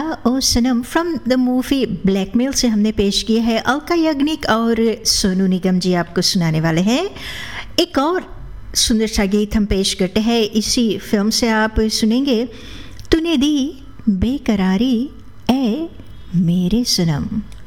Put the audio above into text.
O Sanam from the movie blackmail से हमने पेश किया है। अलका याग्निक और सोनू निगम जी आपको सुनाने वाले हैं। एक और सुंदर सा गीत हम पेश करते हैं, इसी फिल्म से आप सुनेंगे तूने दी बेकरारी ए मेरे सनम।